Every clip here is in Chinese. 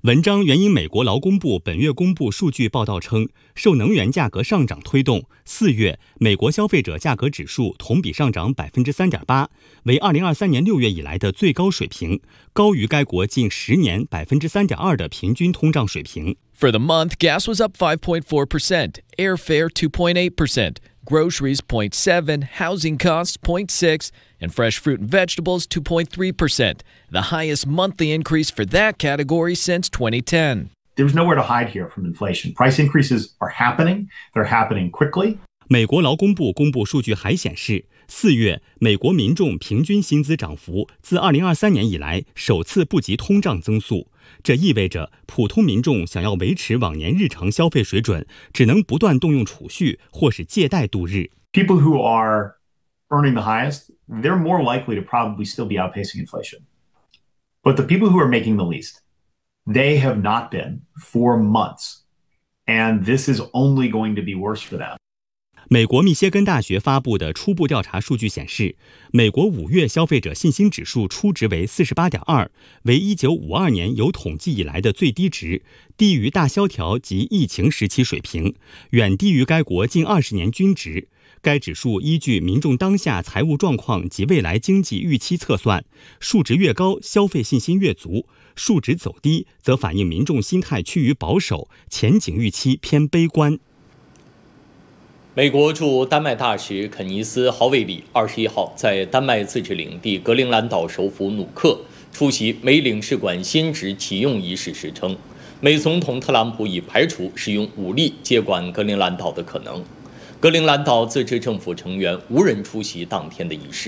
文章援引美国劳工部本月公布数据报道称，受能源价格上涨推动，4月美国消费者价格指数同比上涨 3.8%， 为2023年6月以来的最高水平，高于该国近10年 3.2% 的平均通胀水平。 For the month, gas was up 5.4%, airfare 2.8%, groceries 0.7%, housing costs 0.6%, and fresh fruit and vegetables 2.3%, the highest monthly increase for that category since 2010. There's nowhere to hide here from inflation. Price increases are happening. They're happening quickly. 美国劳工部公布数据还显示，4月美国民众平均薪资涨幅自2023年以来首次不及通胀增速，这意味着普通民众想要维持往年日常消费水准，只能不断动用储蓄或是借贷度日。 People who are earning the highest, they're more likely to probably still be outpacing inflation. But the people who are making the least, they have not been for months. And this is only going to be worse for them. 美国密歇根大学发布的初步调查数据显示，美国5月消费者信心指数初值为 48.2， 为1952年有统计以来的最低值，低于大萧条及疫情时期水平，远低于该国近20年均值。该指数依据民众当下财务状况及未来经济预期测算，数值越高，消费信心越足；数值走低，则反映民众心态趋于保守，前景预期偏悲观。 美国驻丹麦大使肯尼斯·豪维里21号在丹麦自治领地格陵兰岛首府努克出席美领事馆新址启用仪式时称，美总统特朗普已排除使用武力接管格陵兰岛的可能。格陵兰岛自治政府成员无人出席当天的仪式。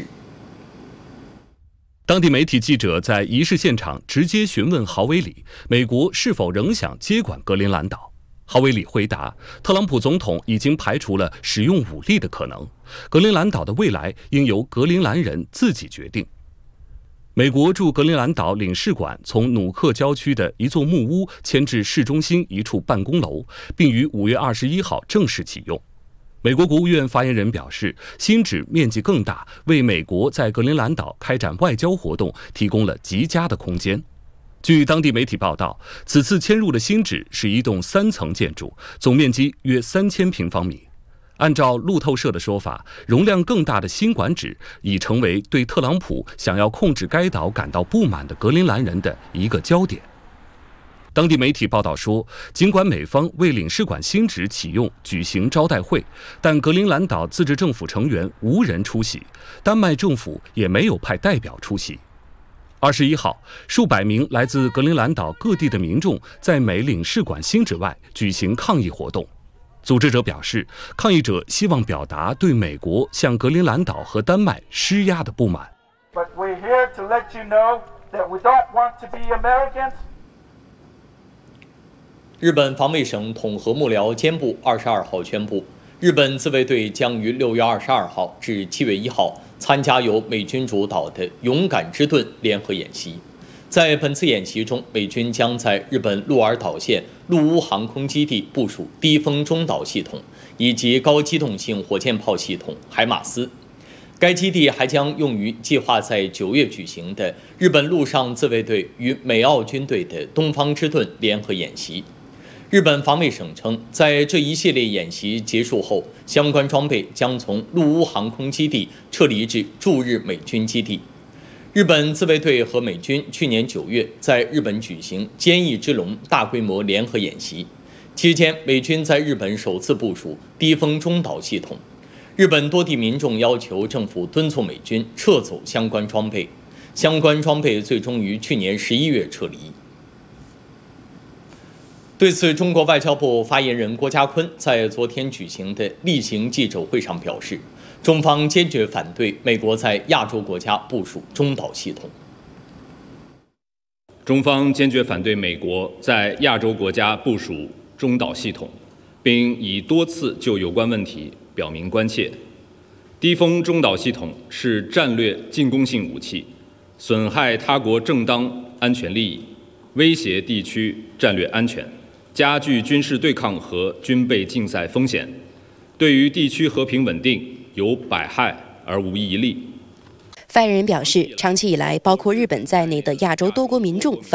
当地媒体记者在仪式现场直接询问豪维里，美国是否仍想接管格陵兰岛。豪维里回答，特朗普总统已经排除了使用武力的可能，格陵兰岛的未来应由格陵兰人自己决定。美国驻格陵兰岛领事馆从努克郊区的一座木屋迁至市中心一处办公楼，并于5月21号正式启用。美国国务院发言人表示，新址面积更大，为美国在格陵兰岛开展外交活动提供了极佳的空间。据当地媒体报道，此次迁入的新址是一栋3层建筑，总面积约3000平方米。按照路透社的说法，容量更大的新馆址已成为对特朗普想要控制该岛感到不满的格陵兰人的一个焦点。当地媒体报道说，尽管美方为领事馆新址启用举行招待会，但格陵兰岛自治政府成员无人出席，丹麦政府也没有派代表出席。21号，数百名来自格陵兰岛各地的民众在美领事馆新址外举行抗议活动。组织者表示，抗议者希望表达对美国向格陵兰岛和丹麦施压的不满。 But we're here to let you know that we don't want to be Americans. 日本防卫省统合幕僚监部22号宣布，日本自卫队将于6月22号至7月1号参加由美军主导的“勇敢之盾”联合演习。在本次演习中，美军将在日本鹿儿岛县陆屋航空基地部署低风中导系统以及高机动性火箭炮系统海马斯。该基地还将用于计划在9月举行的日本陆上自卫队与美澳军队的“东方之盾”联合演习。日本防卫省称，在这一系列演习结束后，相关装备将从陆屋航空基地撤离至驻日美军基地。日本自卫队和美军去年9月在日本举行“坚毅之龙”大规模联合演习，期间美军在日本首次部署低风中导系统。日本多地民众要求政府敦促美军撤走相关装备，相关装备最终于去年11月撤离。对此，中国外交部发言人郭家坤在昨天举行的例行记者会上表示，中方坚决反对美国在亚洲国家部署中导系统。 中方坚决反对美国在亚洲国家部署中导系统，并已多次就有关问题表明关切。低风中导系统是战略进攻性武器，损害他国正当安全利益，威胁地区战略安全，加剧军事对抗和军备竞赛风险，对于地区和平稳定有百害而无一利。 发言人表示，长期以来，包括日本在内的亚洲多国民众反